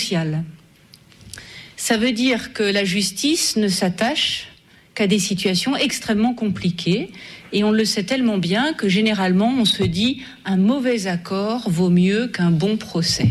sociale. Ça veut dire que la justice ne s'attache qu'à des situations extrêmement compliquées, et on le sait tellement bien que généralement on se dit un mauvais accord vaut mieux qu'un bon procès.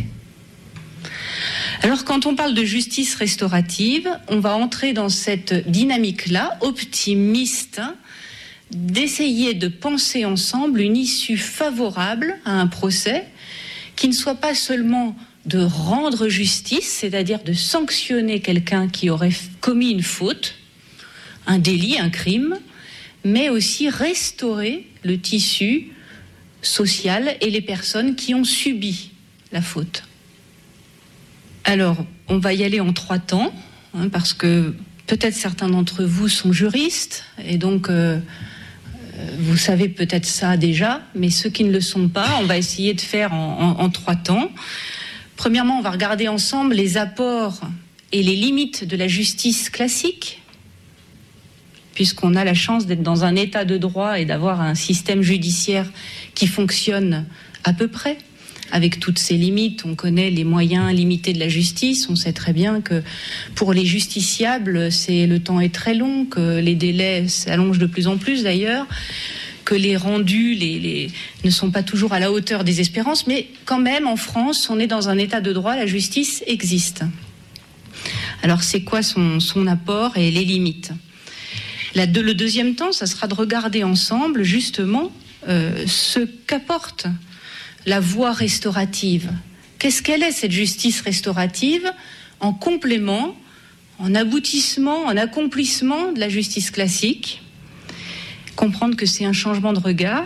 Alors quand on parle de justice restaurative, on va entrer dans cette dynamique-là, optimiste, d'essayer de penser ensemble une issue favorable à un procès qui ne soit pas seulement de rendre justice, c'est-à-dire de sanctionner quelqu'un qui aurait commis une faute, un délit, un crime, mais aussi restaurer le tissu social et les personnes qui ont subi la faute. Alors, on va y aller en 3 temps, parce que peut-être certains d'entre vous sont juristes, et donc vous savez peut-être ça déjà, mais ceux qui ne le sont pas, on va essayer de faire en 3 temps. Premièrement, on va regarder ensemble les apports et les limites de la justice classique, puisqu'on a la chance d'être dans un état de droit et d'avoir un système judiciaire qui fonctionne à peu près, avec toutes ses limites. On connaît les moyens limités de la justice, on sait très bien que pour les justiciables, le temps est très long, que les délais s'allongent de plus en plus d'ailleurs, que les rendus ne sont pas toujours à la hauteur des espérances, mais quand même en France, on est dans un état de droit, la justice existe. Alors c'est quoi son apport et les limites ? Le deuxième temps, ça sera de regarder ensemble justement ce qu'apporte la voie restaurative. Qu'est-ce qu'elle est, cette justice restaurative, en complément, en aboutissement, en accomplissement de la justice classique ? Comprendre que c'est un changement de regard.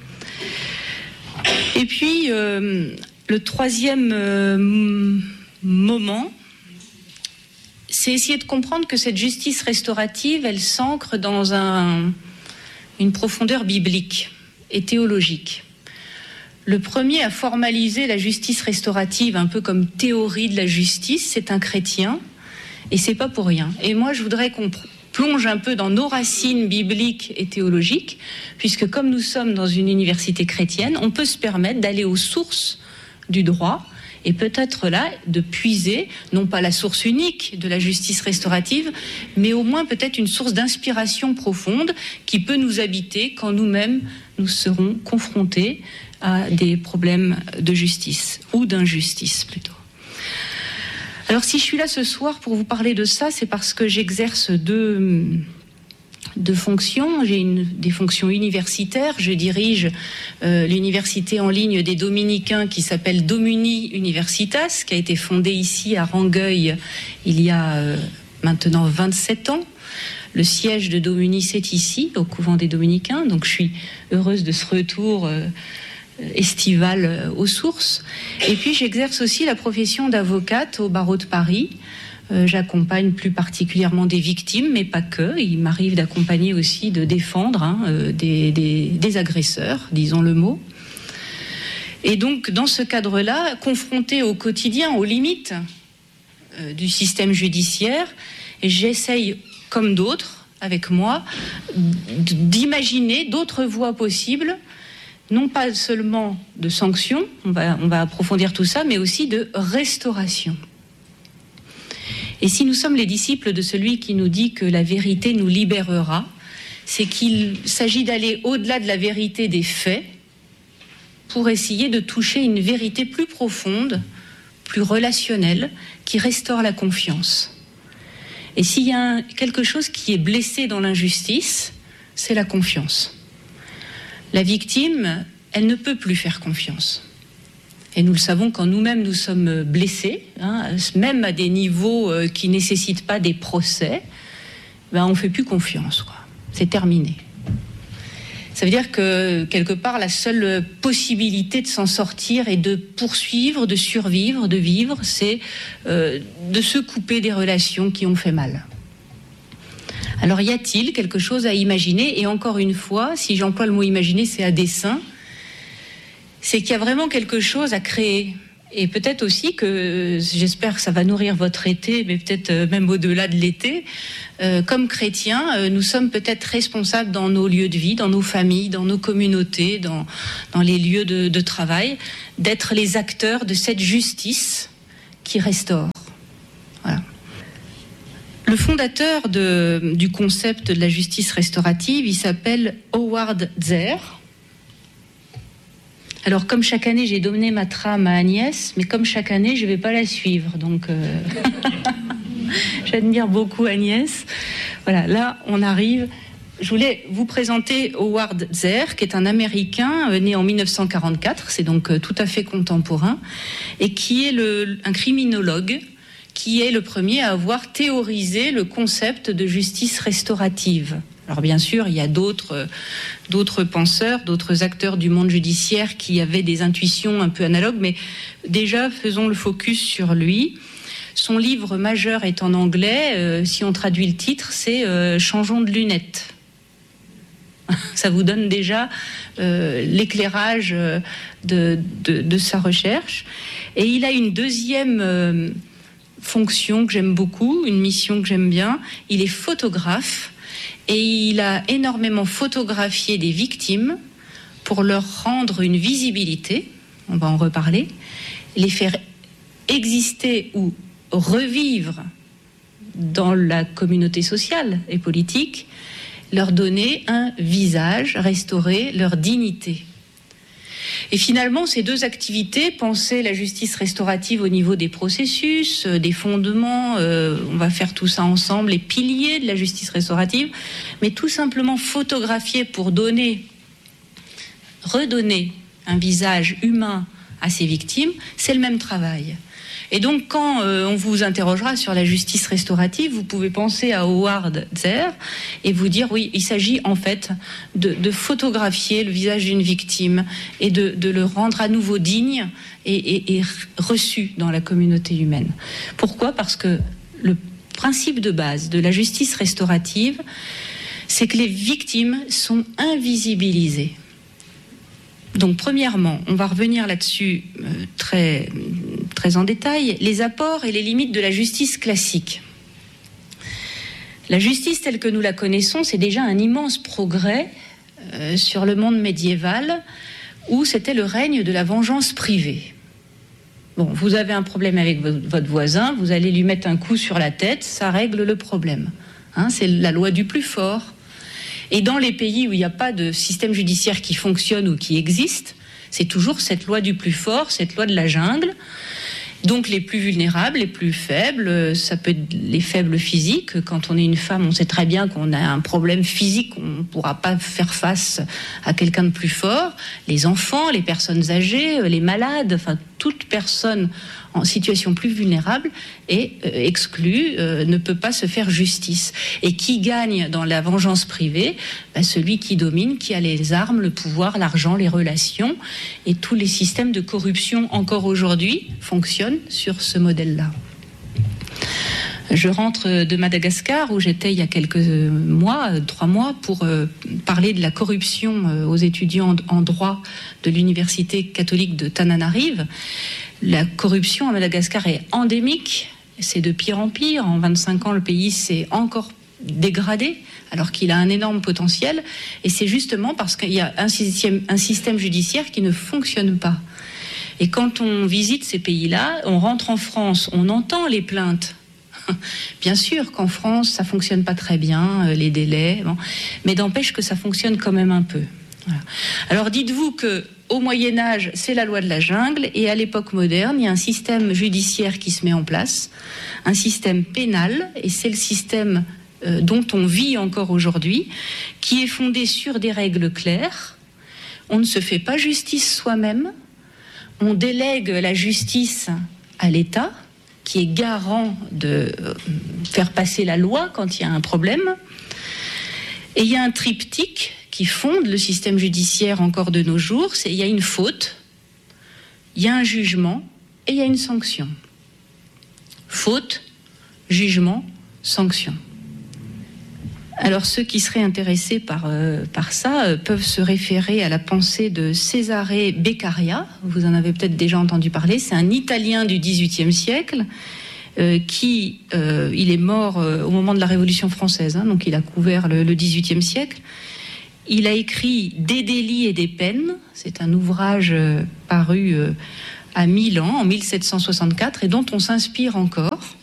Et puis, le troisième moment, c'est essayer de comprendre que cette justice restaurative, elle s'ancre dans une profondeur biblique et théologique. Le premier à formaliser la justice restaurative, un peu comme théorie de la justice, c'est un chrétien, et c'est pas pour rien. Et moi, je voudrais qu'on plonge un peu dans nos racines bibliques et théologiques, puisque comme nous sommes dans une université chrétienne, on peut se permettre d'aller aux sources du droit, et peut-être là, de puiser, non pas la source unique de la justice restaurative, mais au moins peut-être une source d'inspiration profonde qui peut nous habiter quand nous-mêmes nous serons confrontés à des problèmes de justice, ou d'injustice plutôt. Alors si je suis là ce soir pour vous parler de ça, c'est parce que j'exerce deux fonctions. J'ai des fonctions universitaires. Je dirige l'université en ligne des Dominicains qui s'appelle Domuni Universitas, qui a été fondée ici à Rangueil il y a maintenant 27 ans. Le siège de Domuni, c'est ici, au couvent des Dominicains. Donc je suis heureuse de ce retour estival aux sources. Et puis j'exerce aussi la profession d'avocate au barreau de Paris. J'accompagne plus particulièrement des victimes, mais pas que. Il m'arrive d'accompagner aussi, de défendre des agresseurs, disons le mot. Et donc, dans ce cadre-là, confronté au quotidien, aux limites du système judiciaire, j'essaye, comme d'autres, avec moi, d'imaginer d'autres voies possibles, non pas seulement de sanctions, on va approfondir tout ça, mais aussi de restauration. Et si nous sommes les disciples de celui qui nous dit que la vérité nous libérera, c'est qu'il s'agit d'aller au-delà de la vérité des faits pour essayer de toucher une vérité plus profonde, plus relationnelle, qui restaure la confiance. Et s'il y a quelque chose qui est blessé dans l'injustice, c'est la confiance. La victime, elle ne peut plus faire confiance. Et nous le savons quand nous-mêmes nous sommes blessés, même à des niveaux qui ne nécessitent pas des procès, on ne fait plus confiance, quoi. C'est terminé. Ça veut dire que, quelque part, la seule possibilité de s'en sortir et de poursuivre, de survivre, de vivre, c'est de se couper des relations qui ont fait mal. Alors, y a-t-il quelque chose à imaginer ? Et encore une fois, si j'emploie le mot imaginer, c'est à dessein. C'est qu'il y a vraiment quelque chose à créer. Et peut-être aussi que, j'espère que ça va nourrir votre été, mais peut-être même au-delà de l'été, comme chrétiens, nous sommes peut-être responsables dans nos lieux de vie, dans nos familles, dans nos communautés, dans les lieux de travail, d'être les acteurs de cette justice qui restaure. Voilà. Le fondateur du concept de la justice restaurative, il s'appelle Howard Zehr. Alors, comme chaque année, j'ai donné ma trame à Agnès, mais comme chaque année, je ne vais pas la suivre. Donc, j'admire beaucoup Agnès. Voilà, là, on arrive. Je voulais vous présenter Howard Zehr, qui est un Américain né en 1944, c'est donc tout à fait contemporain, et qui est un criminologue, qui est le premier à avoir théorisé le concept de justice restaurative. Alors bien sûr, il y a d'autres penseurs, d'autres acteurs du monde judiciaire qui avaient des intuitions un peu analogues, mais déjà, faisons le focus sur lui. Son livre majeur est en anglais, si on traduit le titre, c'est « Changeons de lunettes ». Ça vous donne déjà l'éclairage de sa recherche. Et il a une deuxième fonction que j'aime beaucoup, une mission que j'aime bien. Il est photographe et il a énormément photographié des victimes pour leur rendre une visibilité, on va en reparler, les faire exister ou revivre dans la communauté sociale et politique, leur donner un visage, restaurer leur dignité. Et finalement, ces deux activités, penser la justice restaurative au niveau des processus, des fondements, on va faire tout ça ensemble, les piliers de la justice restaurative, mais tout simplement photographier pour redonner un visage humain à ces victimes, c'est le même travail. Et donc, quand on vous interrogera sur la justice restaurative, vous pouvez penser à Howard Zehr et vous dire, oui, il s'agit en fait de photographier le visage d'une victime et de le rendre à nouveau digne et reçu dans la communauté humaine. Pourquoi ? Parce que le principe de base de la justice restaurative, c'est que les victimes sont invisibilisées. Donc, premièrement, on va revenir là-dessus très en détail, les apports et les limites de la justice classique. La justice telle que nous la connaissons, c'est déjà un immense progrès sur le monde médiéval où c'était le règne de la vengeance privée. Bon, vous avez un problème avec votre voisin, vous allez lui mettre un coup sur la tête, ça règle le problème. C'est la loi du plus fort. Et dans les pays où il n'y a pas de système judiciaire qui fonctionne ou qui existe, c'est toujours cette loi du plus fort, cette loi de la jungle. Donc les plus vulnérables, les plus faibles, ça peut être les faibles physiques. Quand on est une femme, on sait très bien qu'on a un problème physique, on ne pourra pas faire face à quelqu'un de plus fort. Les enfants, les personnes âgées, les malades, enfin toute personne en situation plus vulnérable est exclue, ne peut pas se faire justice. Et qui gagne dans la vengeance privée ? Celui qui domine, qui a les armes, le pouvoir, l'argent, les relations. Et tous les systèmes de corruption encore aujourd'hui fonctionnent sur ce modèle-là. Je rentre de Madagascar où j'étais il y a quelques mois, 3 mois, pour parler de la corruption aux étudiants en droit de l'université catholique de Tananarive. La corruption à Madagascar est endémique, c'est de pire en pire. En 25 ans, le pays s'est encore dégradé, alors qu'il a un énorme potentiel. Et c'est justement parce qu'il y a un système judiciaire qui ne fonctionne pas. Et quand on visite ces pays-là, on rentre en France, on entend les plaintes. Bien sûr qu'en France, ça fonctionne pas très bien, les délais, bon, mais n'empêche que ça fonctionne quand même un peu. Voilà. Alors dites-vous que au Moyen-Âge, c'est la loi de la jungle, et à l'époque moderne, il y a un système judiciaire qui se met en place, un système pénal, et c'est le système dont on vit encore aujourd'hui, qui est fondé sur des règles claires. On ne se fait pas justice soi-même, on délègue la justice à l'État, qui est garant de faire passer la loi quand il y a un problème. Et il y a un triptyque qui fonde le système judiciaire encore de nos jours, c'est il y a une faute, il y a un jugement et il y a une sanction. Faute, jugement, sanction. Alors ceux qui seraient intéressés par ça peuvent se référer à la pensée de Cesare Beccaria, vous en avez peut-être déjà entendu parler, c'est un Italien du XVIIIe siècle, il est mort au moment de la Révolution française, donc il a couvert le XVIIIe siècle. Il a écrit Des délits et des peines, c'est un ouvrage paru à Milan en 1764 et dont on s'inspire encore.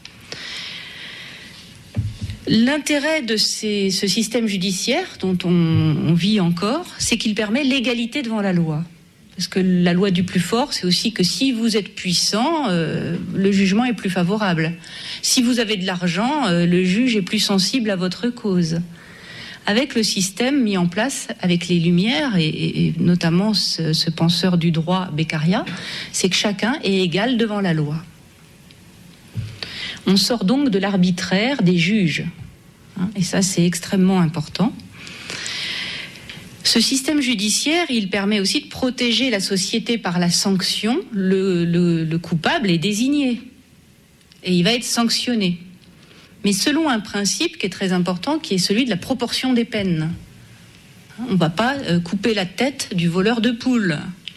L'intérêt de ce système judiciaire dont on vit encore, c'est qu'il permet l'égalité devant la loi. Parce que la loi du plus fort, c'est aussi que si vous êtes puissant, le jugement est plus favorable. Si vous avez de l'argent, le juge est plus sensible à votre cause. Avec le système mis en place avec les Lumières, et notamment ce penseur du droit Beccaria, c'est que chacun est égal devant la loi. On sort donc de l'arbitraire des juges. Et ça, c'est extrêmement important. Ce système judiciaire, il permet aussi de protéger la société par la sanction. Le coupable est désigné et il va être sanctionné. Mais selon un principe qui est très important, qui est celui de la proportion des peines. On ne va pas couper la tête du voleur de poules.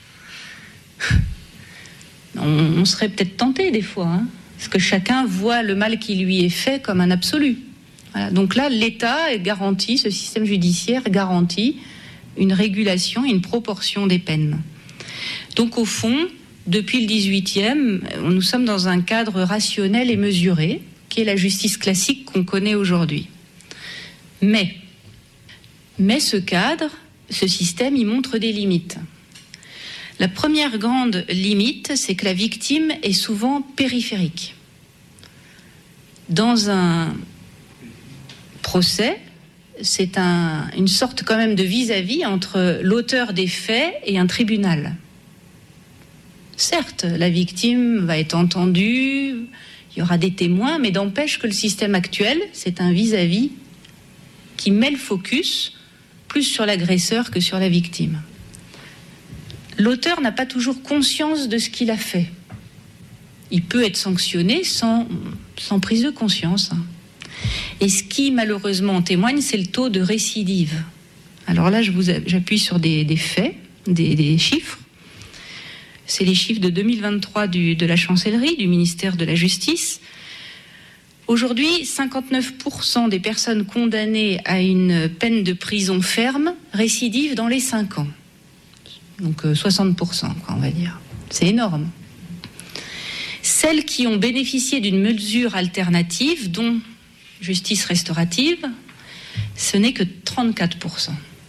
On serait peut-être tenté des fois, parce que chacun voit le mal qui lui est fait comme un absolu. Voilà. Donc là, l'État garantit, ce système judiciaire garantit une régulation, une proportion des peines. Donc au fond, depuis le XVIIIe, nous sommes dans un cadre rationnel et mesuré, qui est la justice classique qu'on connaît aujourd'hui. Mais ce cadre, ce système, il montre des limites. La première grande limite, c'est que la victime est souvent périphérique. Dans un procès, c'est une sorte quand même de vis-à-vis entre l'auteur des faits et un tribunal. Certes, la victime va être entendue, il y aura des témoins, mais d'empêche que le système actuel, c'est un vis-à-vis qui met le focus plus sur l'agresseur que sur la victime. L'auteur n'a pas toujours conscience de ce qu'il a fait. Il peut être sanctionné sans prise de conscience. Et ce qui, malheureusement, en témoigne, c'est le taux de récidive. Alors là, j'appuie sur des faits, des chiffres. C'est les chiffres de 2023 de la Chancellerie, du ministère de la Justice. Aujourd'hui, 59% des personnes condamnées à une peine de prison ferme récidivent dans les 5 ans. Donc 60%, on va dire. C'est énorme. Celles qui ont bénéficié d'une mesure alternative, dont justice restaurative, ce n'est que 34%.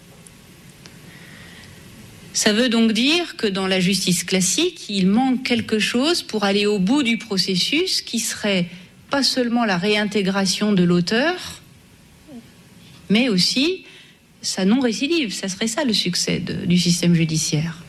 Ça veut donc dire que dans la justice classique, il manque quelque chose pour aller au bout du processus qui serait pas seulement la réintégration de l'auteur, mais aussi sa non-récidive. Ça serait ça le succès du système judiciaire.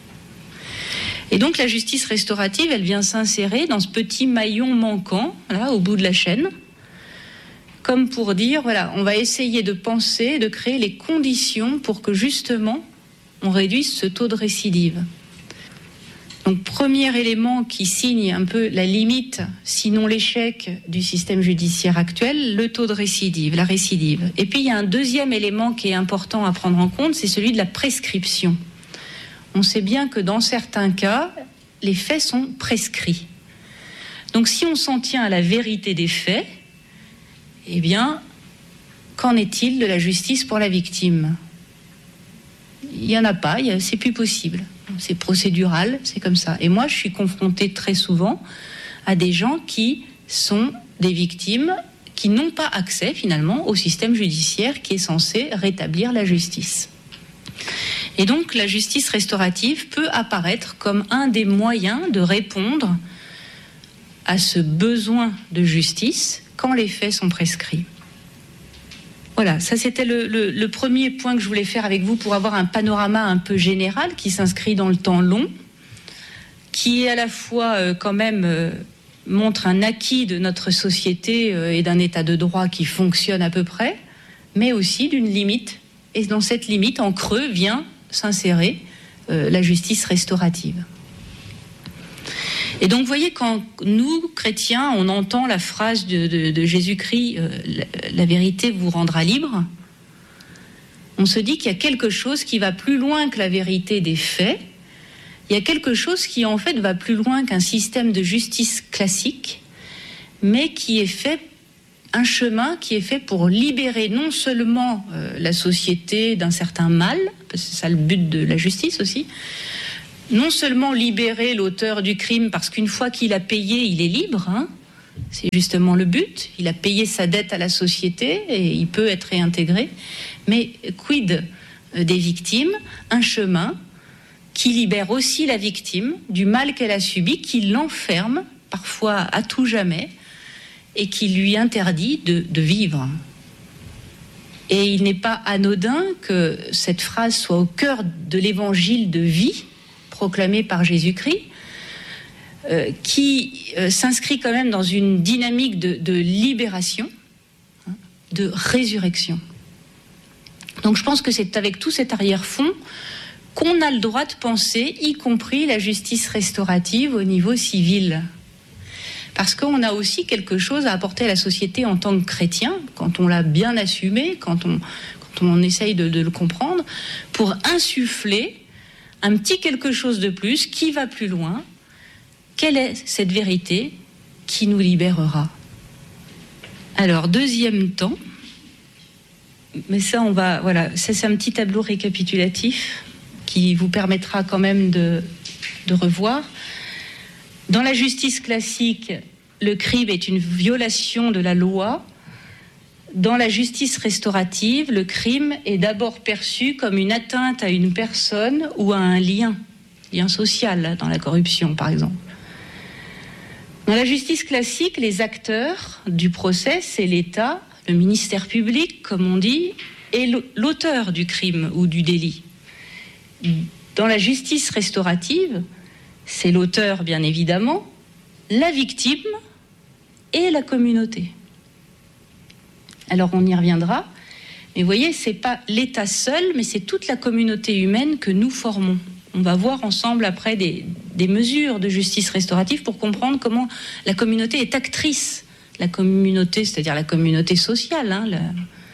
Et donc la justice restaurative, elle vient s'insérer dans ce petit maillon manquant, là, au bout de la chaîne, comme pour dire, voilà, on va essayer de penser, de créer les conditions pour que justement on réduise ce taux de récidive. Donc, premier élément qui signe un peu la limite, sinon l'échec du système judiciaire actuel, le taux de récidive, la récidive. Et puis, il y a un deuxième élément qui est important à prendre en compte, c'est celui de la prescription. On sait bien que dans certains cas, les faits sont prescrits. Donc, si on s'en tient à la vérité des faits, eh bien, qu'en est-il de la justice pour la victime ? Il n'y en a pas, c'est plus possible. C'est procédural, c'est comme ça. Et moi, je suis confrontée très souvent à des gens qui sont des victimes qui n'ont pas accès finalement au système judiciaire qui est censé rétablir la justice. Et donc, la justice restaurative peut apparaître comme un des moyens de répondre à ce besoin de justice quand les faits sont prescrits. Voilà, ça c'était le premier point que je voulais faire avec vous pour avoir un panorama un peu général qui s'inscrit dans le temps long, qui est à la fois quand même montre un acquis de notre société et d'un état de droit qui fonctionne à peu près, mais aussi d'une limite. Et dans cette limite, en creux, vient s'insérer la justice restaurative. Et donc, vous voyez, quand nous, chrétiens, on entend la phrase de Jésus-Christ, la vérité vous rendra libre, on se dit qu'il y a quelque chose qui va plus loin que la vérité des faits. Il y a quelque chose qui, en fait, va plus loin qu'un système de justice classique, mais qui est fait, un chemin qui est fait pour libérer non seulement la société d'un certain mal, parce que c'est ça le but de la justice aussi, non seulement libérer l'auteur du crime, parce qu'une fois qu'il a payé, il est libre, c'est justement le but, il a payé sa dette à la société et il peut être réintégré, mais quid des victimes? Un chemin qui libère aussi la victime du mal qu'elle a subi, qui l'enferme parfois à tout jamais et qui lui interdit de vivre. Et il n'est pas anodin que cette phrase soit au cœur de l'évangile de vie proclamé par Jésus-Christ, qui s'inscrit quand même dans une dynamique de libération, de résurrection. Donc je pense que c'est avec tout cet arrière-fond qu'on a le droit de penser, y compris la justice restaurative au niveau civil. Parce qu'on a aussi quelque chose à apporter à la société en tant que chrétien, quand on l'a bien assumé, quand on essaye de le comprendre, pour insuffler un petit quelque chose de plus qui va plus loin. Quelle est cette vérité qui nous libérera? Alors, deuxième temps, mais ça, ça c'est un petit tableau récapitulatif qui vous permettra quand même de revoir. Dans la justice classique, le crime est une violation de la loi. Dans la justice restaurative, le crime est d'abord perçu comme une atteinte à une personne ou à un lien social, dans la corruption par exemple. Dans la justice classique, les acteurs du procès, c'est l'État, le ministère public, comme on dit, et l'auteur du crime ou du délit. Dans la justice restaurative, c'est l'auteur, bien évidemment, la victime et la communauté. Alors on y reviendra, mais vous voyez, c'est pas l'État seul, mais c'est toute la communauté humaine que nous formons. On va voir ensemble après des mesures de justice restaurative pour comprendre comment la communauté est actrice. La communauté, c'est-à-dire la communauté sociale.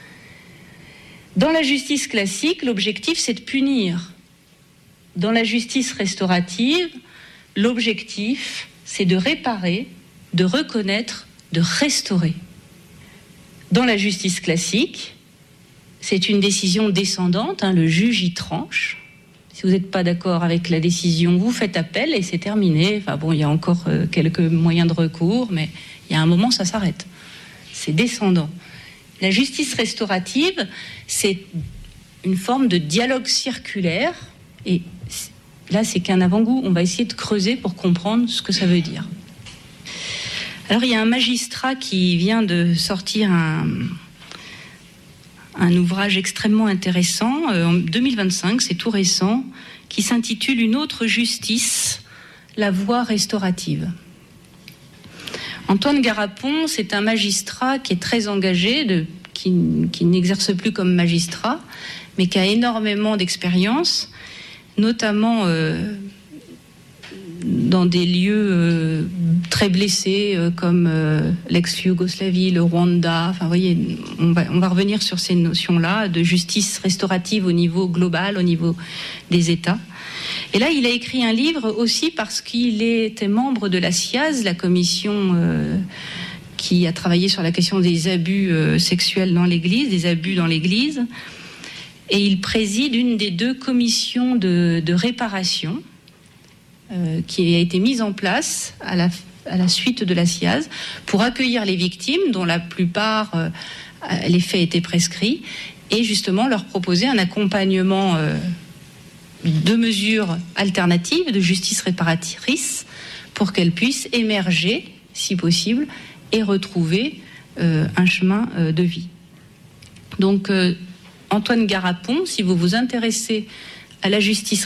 Dans la justice classique, l'objectif, c'est de punir. Dans la justice restaurative, l'objectif, c'est de réparer, de reconnaître, de restaurer. Dans la justice classique, c'est une décision descendante, le juge y tranche. Si vous n'êtes pas d'accord avec la décision, vous faites appel et c'est terminé. Enfin bon, il y a encore quelques moyens de recours, mais il y a un moment, ça s'arrête. C'est descendant. La justice restaurative, c'est une forme de dialogue circulaire et là, c'est qu'un avant-goût. On va essayer de creuser pour comprendre ce que ça veut dire. Alors, il y a un magistrat qui vient de sortir un ouvrage extrêmement intéressant, en 2025, c'est tout récent, qui s'intitule « Une autre justice, la voie restaurative ». Antoine Garapon, c'est un magistrat qui est très engagé, qui n'exerce plus comme magistrat, mais qui a énormément d'expérience, notamment dans des lieux très blessés comme l'ex-Yougoslavie, le Rwanda. Enfin, vous voyez, on va revenir sur ces notions-là de justice restaurative au niveau global, au niveau des États. Et là, il a écrit un livre aussi parce qu'il était membre de la SIAZ, la commission qui a travaillé sur la question des abus sexuels dans l'Église, des abus dans l'Église. Et il préside une des deux commissions de réparation qui a été mise en place à la suite de la SIAZ pour accueillir les victimes, dont la plupart, les faits étaient prescrits, et justement leur proposer un accompagnement de mesures alternatives, de justice réparatrice, pour qu'elles puissent émerger, si possible, et retrouver un chemin de vie. Donc, Antoine Garapon, si vous vous intéressez à la justice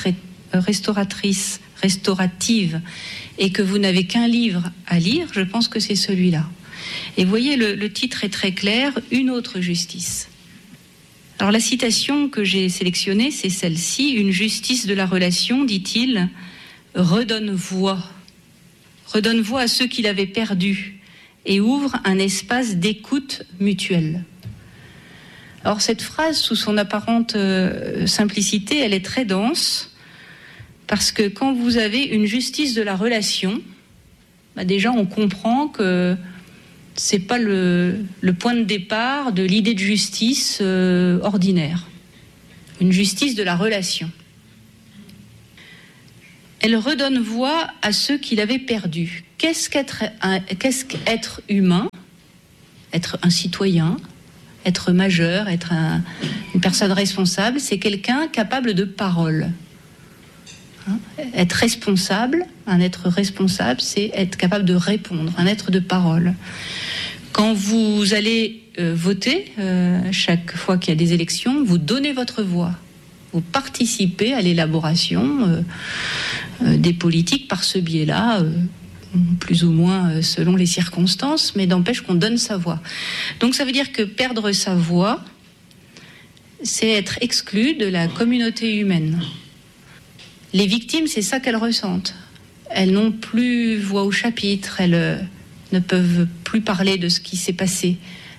restaurative et que vous n'avez qu'un livre à lire, je pense que c'est celui-là. Et vous voyez, le titre est très clair, « Une autre justice ». Alors la citation que j'ai sélectionnée, c'est celle-ci, « Une justice de la relation, dit-il, redonne voix à ceux qui l'avaient perdue et ouvre un espace d'écoute mutuelle ». Alors cette phrase, sous son apparente simplicité, elle est très dense, parce que quand vous avez une justice de la relation, déjà on comprend que c'est pas le point de départ de l'idée de justice ordinaire. Une justice de la relation. Elle redonne voix à ceux qui l'avaient perdu. Qu'est-ce qu'être humain, être un citoyen, être majeur, être une personne responsable? C'est quelqu'un capable de parole. Être responsable, un être responsable, c'est être capable de répondre, un être de parole. Quand vous allez voter, chaque fois qu'il y a des élections, vous donnez votre voix. Vous participez à l'élaboration des politiques par ce biais-là, plus ou moins selon les circonstances, mais n'empêche qu'on donne sa voix. Donc ça veut dire que perdre sa voix, c'est être exclu de la communauté humaine. Les victimes, c'est ça qu'elles ressentent. Elles n'ont plus voix au chapitre, elles ne peuvent plus parler de ce qui s'est passé.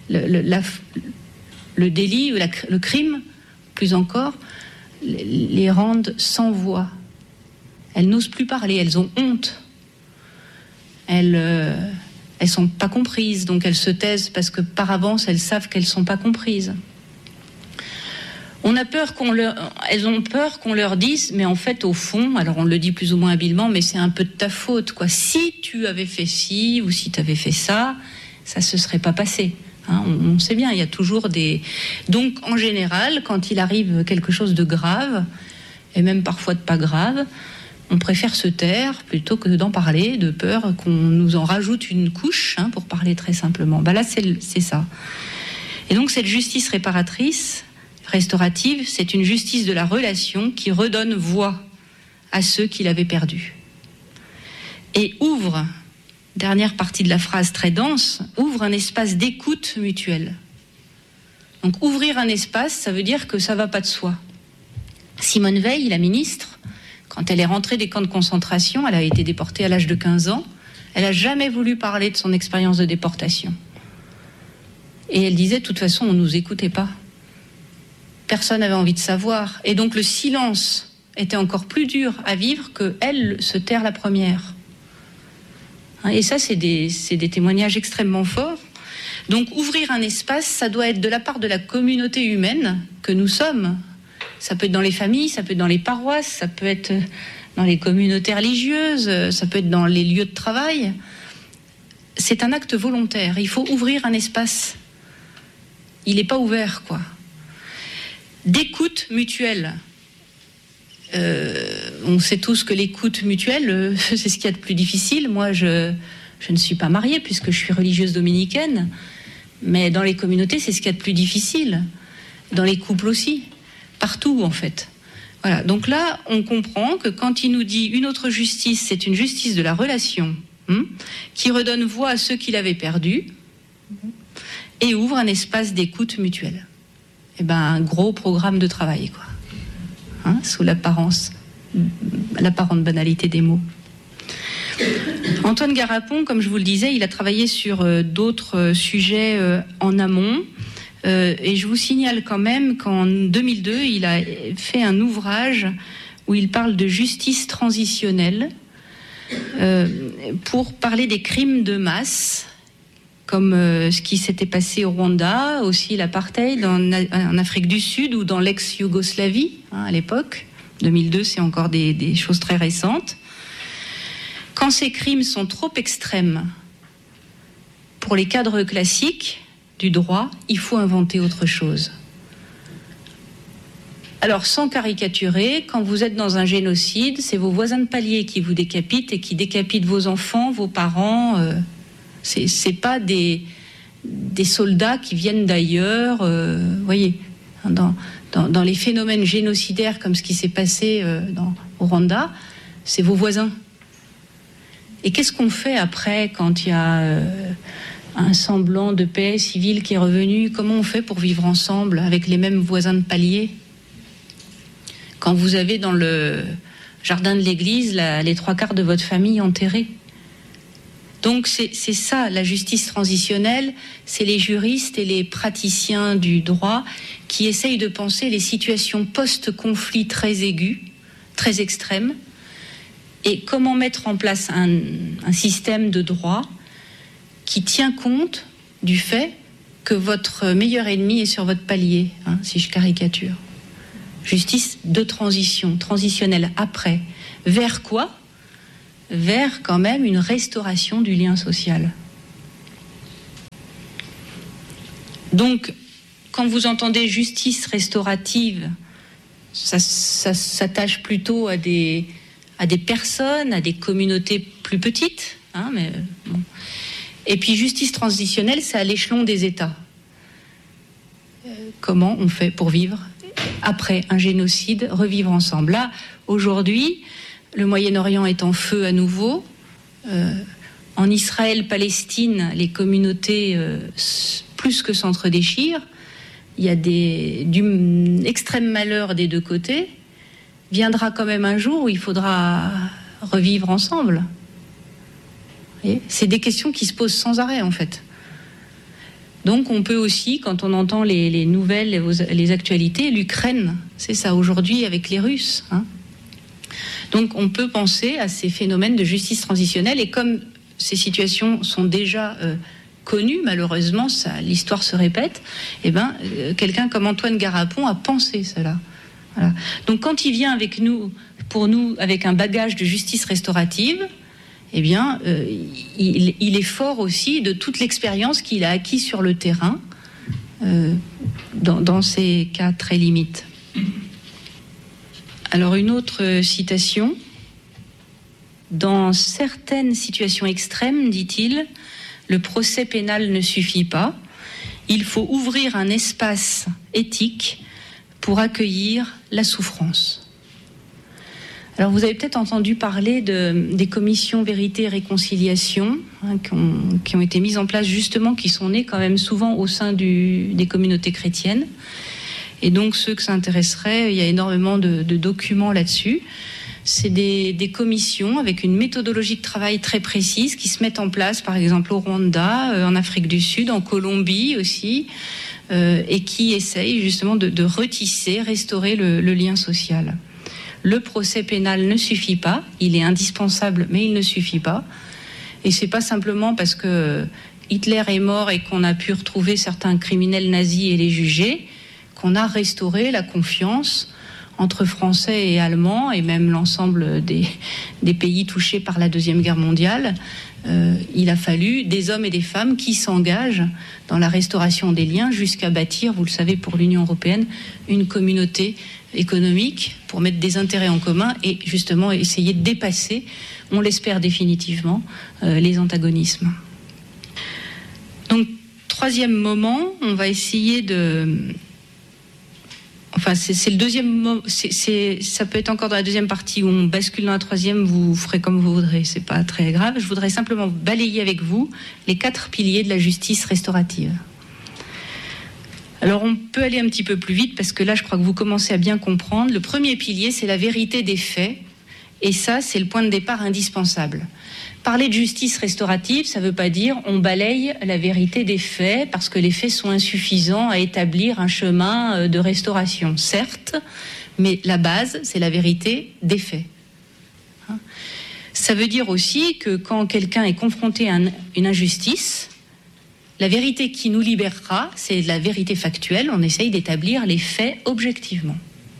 Le délit ou le crime, plus encore, les rendent sans voix. Elles n'osent plus parler, elles ont honte. Elles sont pas comprises, donc elles se taisent parce que par avance, elles savent qu'elles sont pas comprises. Elles ont peur qu'on leur dise, mais en fait, au fond, alors on le dit plus ou moins habilement, mais c'est un peu de ta faute, quoi. Si tu avais fait ci ou si tu avais fait ça, ça se serait pas passé. Hein, on sait bien, il y a toujours des... Donc, en général, quand il arrive quelque chose de grave, et même parfois de pas grave, on préfère se taire plutôt que d'en parler, de peur qu'on nous en rajoute une couche, hein, pour parler très simplement. Là, c'est ça. Et donc, cette justice restaurative, c'est une justice de la relation qui redonne voix à ceux qui l'avaient perdue. Et ouvre, dernière partie de la phrase très dense, ouvre un espace d'écoute mutuelle. Donc ouvrir un espace, ça veut dire que ça ne va pas de soi. Simone Veil, la ministre, quand elle est rentrée des camps de concentration, elle a été déportée à l'âge de 15 ans, elle n'a jamais voulu parler de son expérience de déportation. Et elle disait, de toute façon, on ne nous écoutait pas. Personne n'avait envie de savoir. Et donc le silence était encore plus dur à vivre qu'elle se taire la première. Et ça, c'est des témoignages extrêmement forts. Donc ouvrir un espace, ça doit être de la part de la communauté humaine que nous sommes. Ça peut être dans les familles, ça peut être dans les paroisses, ça peut être dans les communautés religieuses, ça peut être dans les lieux de travail. C'est un acte volontaire. Il faut ouvrir un espace. Il n'est pas ouvert, quoi. D'écoute mutuelle. On sait tous que l'écoute mutuelle, c'est ce qu'il y a de plus difficile. Moi, je ne suis pas mariée puisque je suis religieuse dominicaine, mais dans les communautés, c'est ce qu'il y a de plus difficile. Dans les couples aussi, partout en fait. Voilà. Donc là, on comprend que quand il nous dit une autre justice, c'est une justice de la relation, qui redonne voix à ceux qui l'avaient perdue et ouvre un espace d'écoute mutuelle. Un gros programme de travail, quoi. Sous l'apparente banalité des mots. Antoine Garapon, comme je vous le disais, il a travaillé sur d'autres sujets en amont. Et je vous signale quand même qu'en 2002, il a fait un ouvrage où il parle de justice transitionnelle pour parler des crimes de masse, comme ce qui s'était passé au Rwanda, aussi l'apartheid en Afrique du Sud ou dans l'ex-Yougoslavie, à l'époque. 2002, c'est encore des choses très récentes. Quand ces crimes sont trop extrêmes pour les cadres classiques du droit, il faut inventer autre chose. Alors, sans caricaturer, quand vous êtes dans un génocide, c'est vos voisins de palier qui vous décapitent et qui décapitent vos enfants, vos parents. C'est pas des soldats qui viennent d'ailleurs. Voyez, dans les phénomènes génocidaires comme ce qui s'est passé au Rwanda, c'est vos voisins. Et qu'est-ce qu'on fait après quand il y a un semblant de paix civile qui est revenu? Comment on fait pour vivre ensemble avec les mêmes voisins de palier? Quand vous avez dans le jardin de l'église les 3/4 de votre famille enterrés. Donc c'est ça, la justice transitionnelle, c'est les juristes et les praticiens du droit qui essayent de penser les situations post-conflit très aiguës, très extrêmes, et comment mettre en place un système de droit qui tient compte du fait que votre meilleur ennemi est sur votre palier, si je caricature. Justice de transition, transitionnelle après, Vers quoi ? Vers quand même une restauration du lien social. Donc, quand vous entendez justice restaurative, ça s'attache plutôt à des personnes, à des communautés plus petites. Mais bon. Et puis justice transitionnelle, c'est à l'échelon des États. Comment on fait pour vivre après un génocide, revivre ensemble. Là, aujourd'hui, le Moyen-Orient est en feu à nouveau. En Israël, Palestine, les communautés plus que s'entre-déchirent. Il y a du extrême malheur des deux côtés. Viendra quand même un jour où il faudra revivre ensemble. Et c'est des questions qui se posent sans arrêt, en fait. Donc on peut aussi, quand on entend les nouvelles, les actualités, l'Ukraine, c'est ça aujourd'hui avec les Russes. Donc on peut penser à ces phénomènes de justice transitionnelle, et comme ces situations sont déjà connues, malheureusement, l'histoire se répète, quelqu'un comme Antoine Garapon a pensé cela. Voilà. Donc quand il vient pour nous, avec un bagage de justice restaurative, il est fort aussi de toute l'expérience qu'il a acquis sur le terrain dans ces cas très limites. Alors une autre citation. Dans certaines situations extrêmes, dit-il, le procès pénal ne suffit pas. Il faut ouvrir un espace éthique pour accueillir la souffrance. Alors vous avez peut-être entendu parler des commissions vérité et réconciliation qui ont été mises en place justement, qui sont nées quand même souvent au sein des communautés chrétiennes. Et donc ceux que ça intéresserait, il y a énormément de documents là-dessus. C'est des commissions avec une méthodologie de travail très précise qui se mettent en place, par exemple au Rwanda, en Afrique du Sud, en Colombie aussi, et qui essayent justement de retisser, restaurer le lien social. Le procès pénal ne suffit pas, il est indispensable, mais il ne suffit pas. Et c'est pas simplement parce que Hitler est mort et qu'on a pu retrouver certains criminels nazis et les juger qu'on a restauré la confiance entre Français et Allemands, et même l'ensemble des pays touchés par la Deuxième Guerre mondiale. Il a fallu des hommes et des femmes qui s'engagent dans la restauration des liens jusqu'à bâtir, vous le savez, pour l'Union européenne, une communauté économique pour mettre des intérêts en commun et justement essayer de dépasser, on l'espère définitivement, les antagonismes. Donc, troisième moment, on va essayer de... Enfin, c'est le deuxième moment. Ça peut être encore dans la deuxième partie où on bascule dans la troisième. Vous ferez comme vous voudrez. C'est pas très grave. Je voudrais simplement balayer avec vous les 4 piliers de la justice restaurative. Alors, on peut aller un petit peu plus vite parce que là, je crois que vous commencez à bien comprendre. Le premier pilier, c'est la vérité des faits. Et ça, c'est le point de départ indispensable. Parler de justice restaurative, ça ne veut pas dire on balaye la vérité des faits parce que les faits sont insuffisants à établir un chemin de restauration, certes, mais la base, c'est la vérité des faits. Ça veut dire aussi que quand quelqu'un est confronté à une injustice, la vérité qui nous libérera, c'est la vérité factuelle, on essaye d'établir les faits objectivement.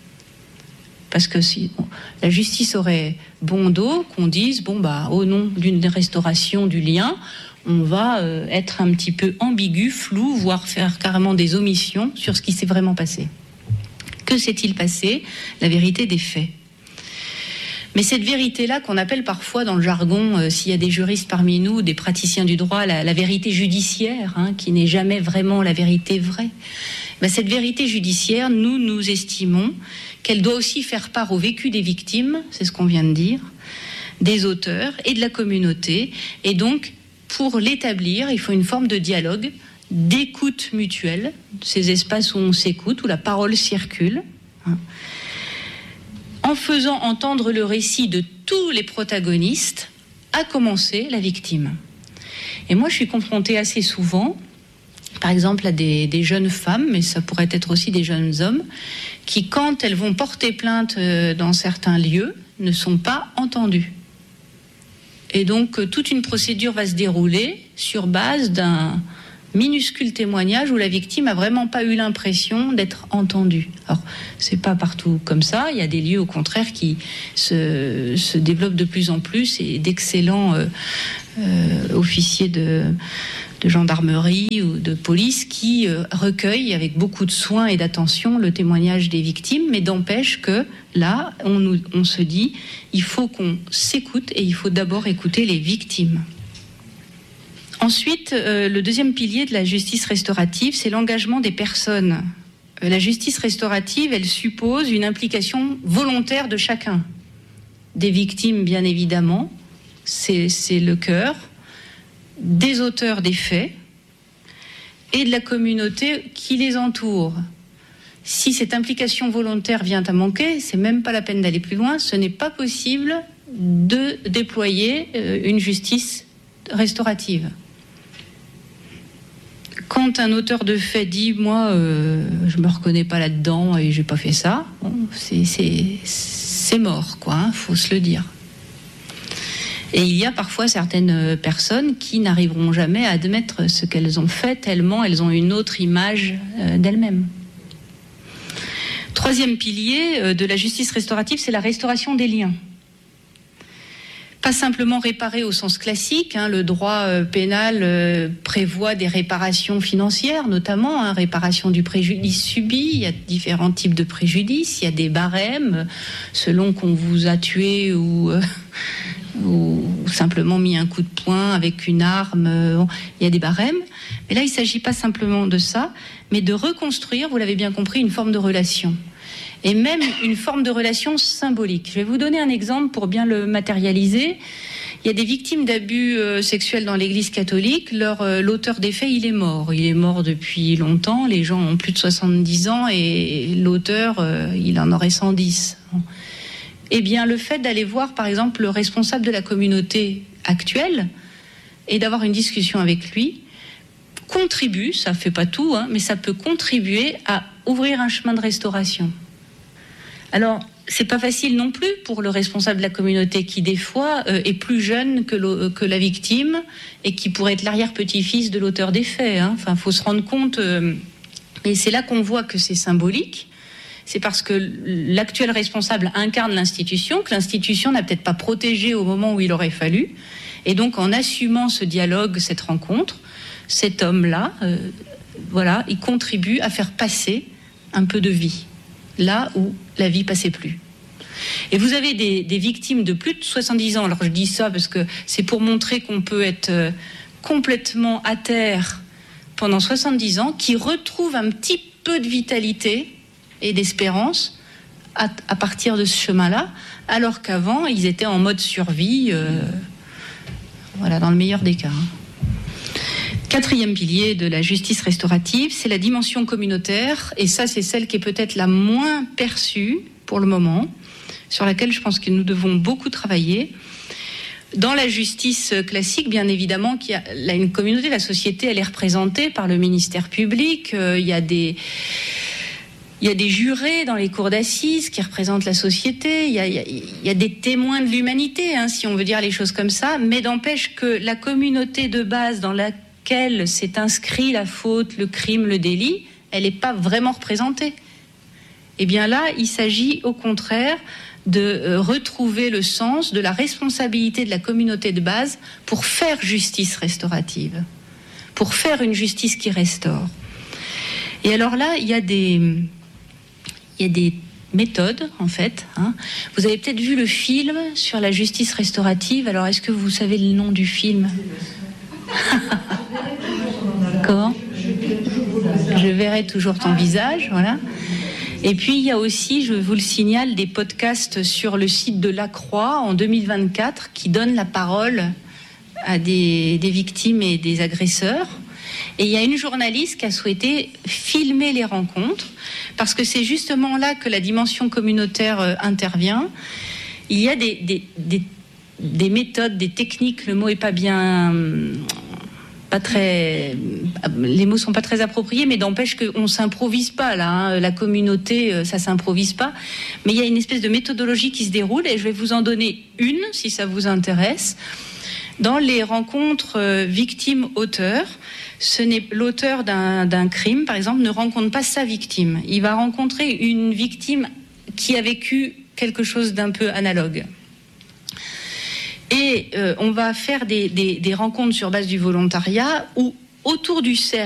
Parce que si la justice aurait bon dos qu'on dise, au nom d'une restauration du lien, on va être un petit peu ambigu, flou, voire faire carrément des omissions sur ce qui s'est vraiment passé. Que s'est-il passé ? La vérité des faits. Mais cette vérité-là, qu'on appelle parfois dans le jargon, s'il y a des juristes parmi nous, des praticiens du droit, la vérité judiciaire, qui n'est jamais vraiment la vérité vraie, cette vérité judiciaire, nous estimons qu'elle doit aussi faire part au vécu des victimes, c'est ce qu'on vient de dire, des auteurs et de la communauté. Et donc, pour l'établir, il faut une forme de dialogue, d'écoute mutuelle, ces espaces où on s'écoute, où la parole circule, en faisant entendre le récit de tous les protagonistes, à commencer la victime. Et moi, je suis confrontée assez souvent, par exemple, à des jeunes femmes, mais ça pourrait être aussi des jeunes hommes, qui, quand elles vont porter plainte dans certains lieux, ne sont pas entendues. Et donc, toute une procédure va se dérouler sur base d'un minuscule témoignage où la victime a vraiment pas eu l'impression d'être entendue. Alors, c'est pas partout comme ça. Il y a des lieux, au contraire, qui se développent de plus en plus et d'excellents officiers de gendarmerie ou de police qui recueillent avec beaucoup de soin et d'attention le témoignage des victimes, mais d'empêche que là, on se dit, il faut qu'on s'écoute et il faut d'abord écouter les victimes. Ensuite, le deuxième pilier de la justice restaurative, c'est l'engagement des personnes. La justice restaurative, elle suppose une implication volontaire de chacun. Des victimes, bien évidemment, c'est le cœur, des auteurs des faits et de la communauté qui les entoure. Si cette implication volontaire vient à manquer, c'est même pas la peine d'aller plus loin, ce n'est pas possible de déployer une justice restaurative. Quand un auteur de fait dit « moi, je me reconnais pas là-dedans et j'ai pas fait ça », bon, c'est mort, quoi, hein, faut se le dire. Et il y a parfois certaines personnes qui n'arriveront jamais à admettre ce qu'elles ont fait, tellement elles ont une autre image d'elles-mêmes. Troisième pilier de la justice restaurative, c'est la restauration des liens. Pas simplement réparer au sens classique, hein, le droit pénal prévoit des réparations financières, notamment, hein, réparation du préjudice subi. Il y a différents types de préjudices, il y a des barèmes, selon qu'on vous a tué ou simplement mis un coup de poing avec une arme, il y a des barèmes. Mais là, il ne s'agit pas simplement de ça, mais de reconstruire, vous l'avez bien compris, une forme de relation. Et même une forme de relation symbolique. Je vais vous donner un exemple pour bien le matérialiser. Il y a des victimes d'abus sexuels dans l'Église catholique. L'auteur des faits, il est mort. Il est mort depuis longtemps. Les gens ont plus de 70 ans et l'auteur, il en aurait 110. Eh bien, le fait d'aller voir, par exemple, le responsable de la communauté actuelle et d'avoir une discussion avec lui contribue, ça ne fait pas tout, hein, mais ça peut contribuer à ouvrir un chemin de restauration. Alors, c'est pas facile non plus pour le responsable de la communauté qui, des fois, est plus jeune que la victime et qui pourrait être l'arrière-petit-fils de l'auteur des faits. Hein. Enfin, faut se rendre compte. Et c'est là qu'on voit que c'est symbolique. C'est parce que l'actuel responsable incarne l'institution, que l'institution n'a peut-être pas protégé au moment où il aurait fallu. Et donc, en assumant ce dialogue, cette rencontre, cet homme-là, voilà, il contribue à faire passer un peu de vie là où la vie passait plus. Et vous avez des victimes de plus de 70 ans. Alors je dis ça parce que c'est pour montrer qu'on peut être complètement à terre pendant 70 ans, qui retrouvent un petit peu de vitalité et d'espérance à partir de ce chemin-là, alors qu'avant ils étaient en mode survie, voilà, dans le meilleur des cas. Quatrième pilier de la justice restaurative, c'est la dimension communautaire, et ça c'est celle qui est peut-être la moins perçue pour le moment, sur laquelle je pense que nous devons beaucoup travailler. Dans la justice classique, bien évidemment, une communauté, la société, elle est représentée par le ministère public, il y a des jurés dans les cours d'assises qui représentent la société, il y a des témoins de l'humanité, hein, si on veut dire les choses comme ça, mais d'empêche que la communauté de base dans laquelle s'est inscrit la faute, le crime, le délit, elle n'est pas vraiment représentée. Et bien là, il s'agit au contraire de retrouver le sens de la responsabilité de la communauté de base pour faire justice restaurative, pour faire une justice qui restaure. Et alors là, il y a des méthodes, en fait. Hein. Vous avez peut-être vu le film sur la justice restaurative. Alors, est-ce que vous savez le nom du film ? Comment ? Je verrai toujours ton visage, voilà. Et puis, il y a aussi, je vous le signale, des podcasts sur le site de La Croix en 2024 qui donnent la parole à des victimes et des agresseurs. Et il y a une journaliste qui a souhaité filmer les rencontres parce que c'est justement là que la dimension communautaire intervient. Il y a des méthodes, des techniques, le mot est pas bien... les mots sont pas très appropriés, mais d'empêche qu'on s'improvise pas là, hein. La communauté, ça s'improvise pas, mais il y a une espèce de méthodologie qui se déroule et je vais vous en donner une si ça vous intéresse. Dans les rencontres victime-auteur, l'auteur d'un crime, par exemple, ne rencontre pas sa victime. Il va rencontrer une victime qui a vécu quelque chose d'un peu analogue. Et on va faire des rencontres sur base du volontariat où, autour du cercle,